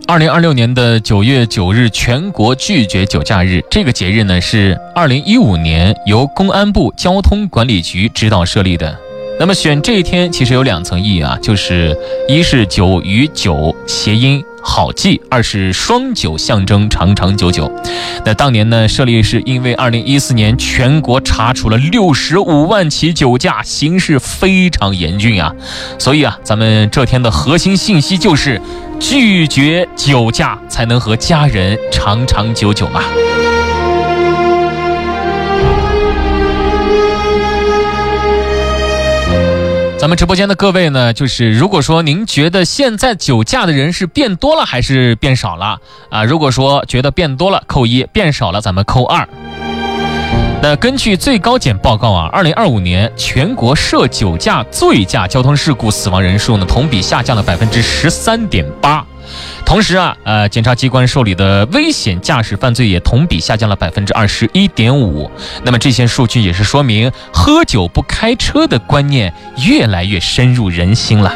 2026年的9月9日全国拒绝酒驾日，这个节日呢是2015年由公安部交通管理局指导设立的。那么选这一天其实有2层意义啊，就是一是酒与酒谐音好记，二是双酒象征长长久久。那当年呢设立是因为2014年全国查处了65万起酒驾，形势非常严峻啊，所以啊咱们这天的核心信息就是拒绝酒驾，才能和家人长长久久啊。咱们直播间的各位呢，就是如果说您觉得现在酒驾的人是变多了还是变少了啊？如果说觉得变多了扣1，变少了咱们扣2。那根据最高检报告啊，2025年全国涉酒驾醉驾交通事故死亡人数呢，同比下降了13.8%。同时啊，检察机关受理的危险驾驶犯罪也同比下降了21.5%。那么这些数据也是说明喝酒不开车的观念越来越深入人心了。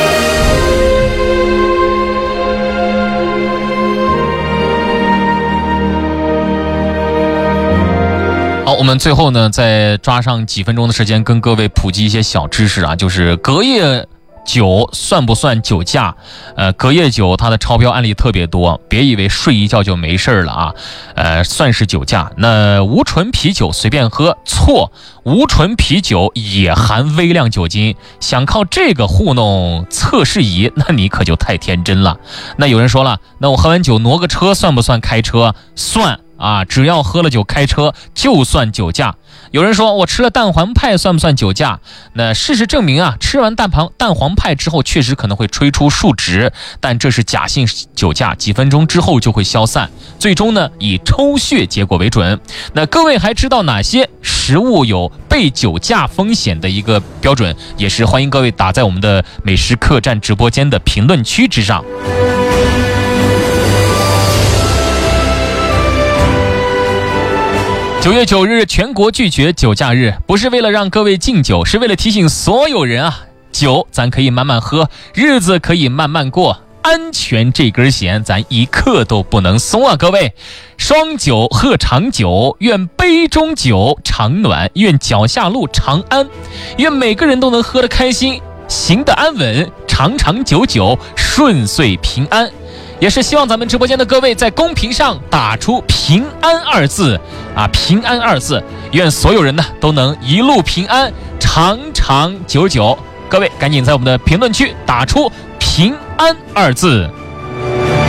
好，我们最后呢，再抓上几分钟的时间，跟各位普及一些小知识啊，就是隔夜酒算不算酒驾？隔夜酒它的超标案例特别多，别以为睡一觉就没事了啊，算是酒驾。那无醇啤酒随便喝，错，无醇啤酒也含微量酒精，想靠这个糊弄测试仪，那你可就太天真了。那有人说了，那我喝完酒挪个车算不算开车？算啊，只要喝了酒开车就算酒驾。有人说我吃了蛋黄派算不算酒驾？那事实证明啊，吃完蛋黄派之后确实可能会吹出数值，但这是假性酒驾，几分钟之后就会消散，最终呢以抽血结果为准。那各位还知道哪些食物有被酒驾风险的一个标准？也是欢迎各位打在我们的美食客栈直播间的评论区之上。9月9日全国拒绝酒驾日，不是为了让各位敬酒，是为了提醒所有人啊，酒咱可以慢慢喝，日子可以慢慢过，安全这根弦咱一刻都不能松啊！各位，双酒贺长久，愿杯中酒常暖，愿脚下路常安，愿每个人都能喝得开心，行得安稳，长长久久，顺遂平安。也是希望咱们直播间的各位在公屏上打出平安2字啊，平安2字，愿所有人呢都能一路平安，长长久久。各位赶紧在我们的评论区打出平安2字。